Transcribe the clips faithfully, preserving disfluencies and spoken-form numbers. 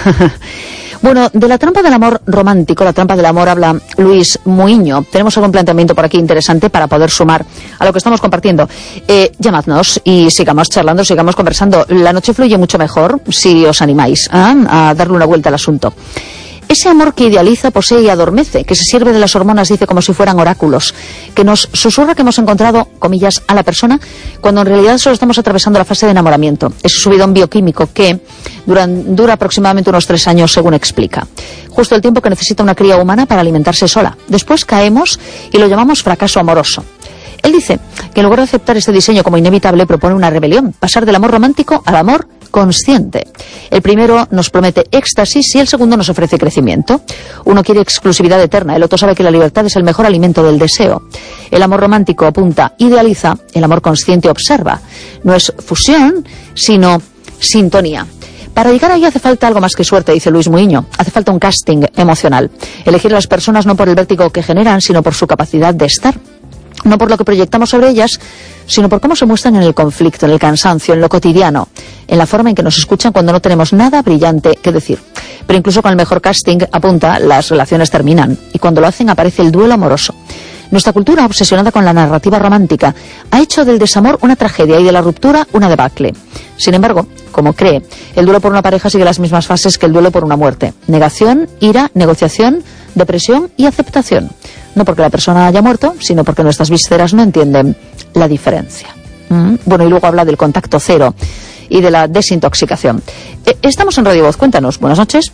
Bueno, de la trampa del amor romántico, la trampa del amor, habla Luis Muiño. Tenemos algún planteamiento por aquí interesante para poder sumar a lo que estamos compartiendo. Eh, llamadnos y sigamos charlando, sigamos conversando. La noche fluye mucho mejor si os animáis ¿eh? a darle una vuelta al asunto. Ese amor que idealiza, posee y adormece, que se sirve de las hormonas, dice, como si fueran oráculos, que nos susurra que hemos encontrado, comillas, a la persona, cuando en realidad solo estamos atravesando la fase de enamoramiento. Ese subidón bioquímico que dura, dura aproximadamente unos tres años, según explica. Justo el tiempo que necesita una cría humana para alimentarse sola. Después caemos y lo llamamos fracaso amoroso. Él dice que en lugar de aceptar este diseño como inevitable, propone una rebelión, pasar del amor romántico al amor consciente. El primero nos promete éxtasis y el segundo nos ofrece crecimiento. Uno quiere exclusividad eterna, el otro sabe que la libertad es el mejor alimento del deseo. El amor romántico apunta, idealiza, el amor consciente observa. No es fusión, sino sintonía. Para llegar ahí hace falta algo más que suerte, dice Luis Muiño. Hace falta un casting emocional. Elegir a las personas no por el vértigo que generan, sino por su capacidad de estar. No por lo que proyectamos sobre ellas, sino por cómo se muestran en el conflicto, en el cansancio, en lo cotidiano, en la forma en que nos escuchan cuando no tenemos nada brillante que decir. Pero incluso con el mejor casting, apunta, las relaciones terminan, y cuando lo hacen aparece el duelo amoroso. Nuestra cultura, obsesionada con la narrativa romántica, ha hecho del desamor una tragedia y de la ruptura una debacle. Sin embargo, como cree, el duelo por una pareja sigue las mismas fases que el duelo por una muerte. Negación, ira, negociación, depresión y aceptación. No porque la persona haya muerto, sino porque nuestras vísceras no entienden la diferencia. ¿Mm? Bueno, y luego habla del contacto cero y de la desintoxicación. Eh, estamos en Radio Voz, cuéntanos. Buenas noches.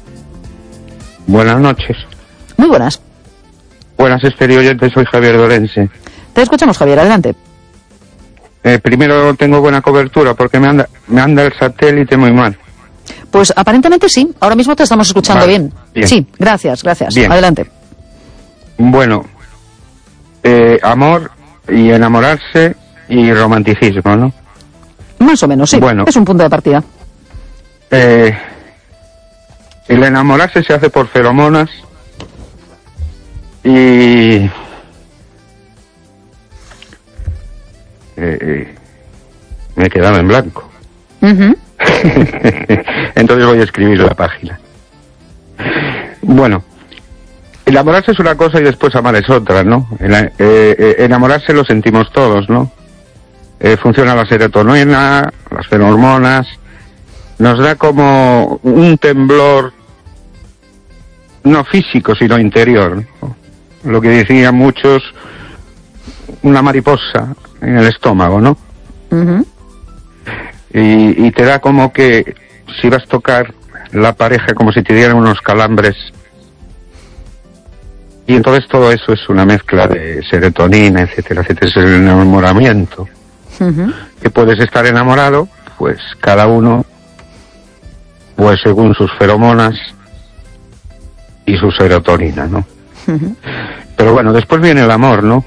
Buenas noches. Muy buenas. Buenas, estéreo oyentes, soy Javier Dorense. Te escuchamos, Javier, adelante. Eh, primero tengo buena cobertura porque me anda, me anda el satélite muy mal. Pues aparentemente sí, ahora mismo te estamos escuchando vale, bien. bien. Sí, gracias, gracias. Bien. Adelante. Bueno, eh, amor y enamorarse y romanticismo, ¿no? Más o menos, sí. Bueno, es un punto de partida. Eh, el enamorarse se hace por feromonas y... Eh, me he quedado en blanco. Uh-huh. Entonces voy a escribir la página. Bueno, enamorarse es una cosa y después amar es otra, ¿no? En la, eh, eh, enamorarse lo sentimos todos, ¿no? Eh, funciona la serotonina, las feromonas, nos da como un temblor no físico sino interior, ¿no? Lo que decían muchos, una mariposa en el estómago, ¿no? Uh-huh. y, y te da como que si vas a tocar la pareja como si te dieran unos calambres. Y entonces todo eso es una mezcla de serotonina, etcétera, etcétera. Es el enamoramiento. Uh-huh. Que puedes estar enamorado, pues cada uno, pues según sus feromonas y su serotonina, ¿no? Uh-huh. Pero bueno, después viene el amor, ¿no?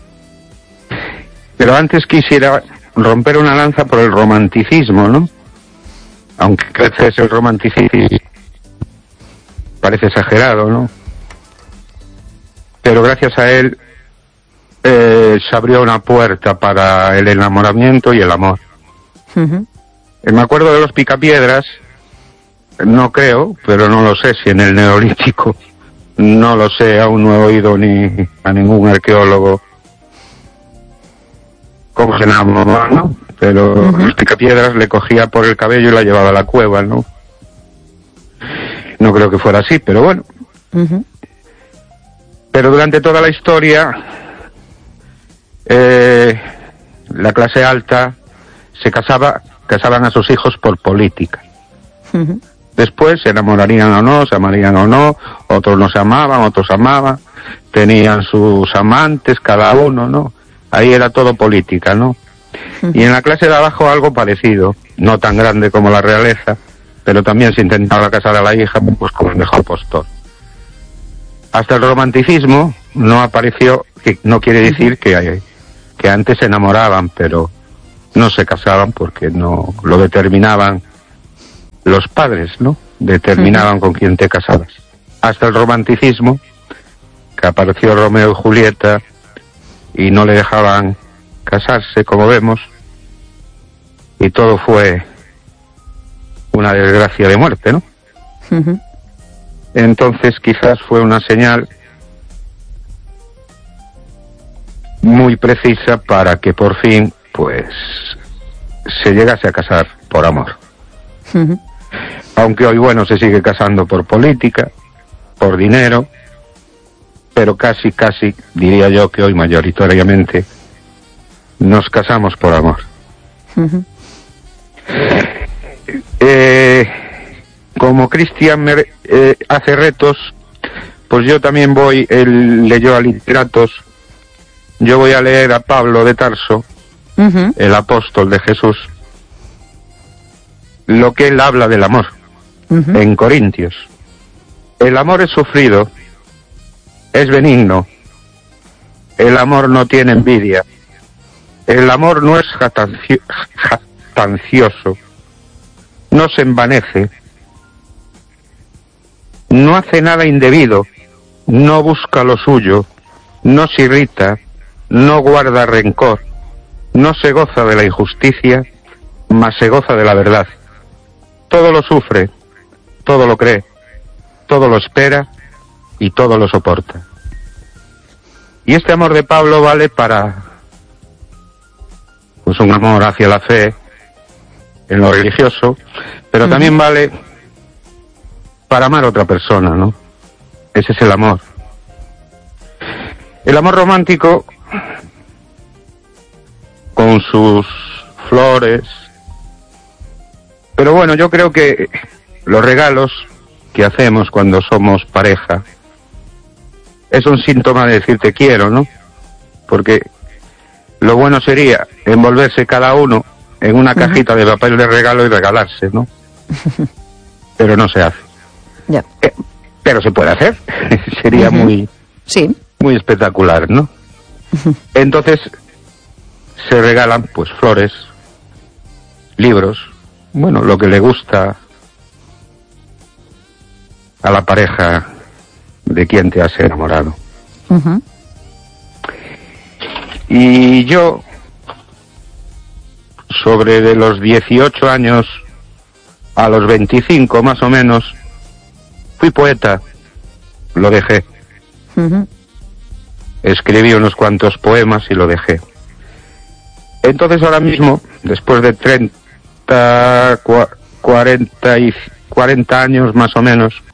Pero antes quisiera romper una lanza por el romanticismo, ¿no? Aunque a veces el romanticismo parece exagerado, ¿no? Pero gracias a él eh, se abrió una puerta para el enamoramiento y el amor. Uh-huh. Me acuerdo de los Picapiedras, no creo, pero no lo sé si en el Neolítico, no lo sé, aún no he oído ni a ningún arqueólogo cómo se enamoró, ¿no? Pero uh-huh. los Picapiedras le cogía por el cabello y la llevaba a la cueva, ¿no? No creo que fuera así, pero bueno. Uh-huh. Pero durante toda la historia, eh, la clase alta se casaba, casaban a sus hijos por política. Uh-huh. Después se enamorarían o no, se amarían o no, otros no se amaban, otros amaban, tenían sus amantes cada uno, ¿no? Ahí era todo política, ¿no? Uh-huh. Y en la clase de abajo algo parecido, no tan grande como la realeza, pero también se intentaba casar a la hija pues con el mejor postor. Hasta el romanticismo no apareció, que no quiere decir que, que antes se enamoraban, pero no se casaban porque no lo determinaban los padres, ¿no? Determinaban uh-huh. con quién te casabas. Hasta el romanticismo, que apareció Romeo y Julieta y no le dejaban casarse, como vemos, y todo fue una desgracia de muerte, ¿no? Uh-huh. Entonces quizás fue una señal muy precisa para que por fin, pues, se llegase a casar por amor. Uh-huh. Aunque hoy, bueno, se sigue casando por política, por dinero, pero casi, casi, diría yo que hoy mayoritariamente nos casamos por amor. Uh-huh. Eh, como Cristian me, eh, hace retos, pues yo también voy, él leyó a literatos, yo voy a leer a Pablo de Tarso, uh-huh. el apóstol de Jesús, lo que él habla del amor, uh-huh. en Corintios. El amor es sufrido, es benigno, el amor no tiene envidia, el amor no es jactancio, jactancioso, no se envanece, no hace nada indebido, no busca lo suyo, no se irrita, no guarda rencor, no se goza de la injusticia, mas se goza de la verdad. Todo lo sufre, todo lo cree, todo lo espera y todo lo soporta. Y este amor de Pablo vale para, pues, un amor hacia la fe, en lo religioso, pero uh-huh. también vale para amar a otra persona, ¿no? Ese es el amor. El amor romántico, con sus flores, pero bueno, yo creo que los regalos que hacemos cuando somos pareja es un síntoma de decir te quiero, ¿no? Porque lo bueno sería envolverse cada uno en una cajita uh-huh. de papel de regalo y regalarse, ¿no? Pero no se hace. Yeah. Eh, pero se puede hacer. Sería uh-huh. muy, sí. muy espectacular, ¿no? Uh-huh. Entonces se regalan, pues, flores, libros, bueno, lo que le gusta a la pareja de quien te has enamorado. Uh-huh. Y yo, sobre de los dieciocho años a los veinticinco más o menos, fui poeta, lo dejé. Uh-huh. Escribí unos cuantos poemas y lo dejé. Entonces ahora mismo, después de treinta, cuarenta y cuarenta años más o menos,